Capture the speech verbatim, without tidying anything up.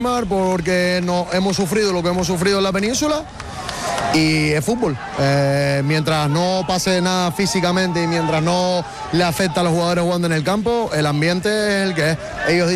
porque no hemos sufrido lo que hemos sufrido en la península y es fútbol. Eh, mientras no pase nada físicamente y mientras no le afecta a los jugadores jugando en el campo, el ambiente es el que es. Ellos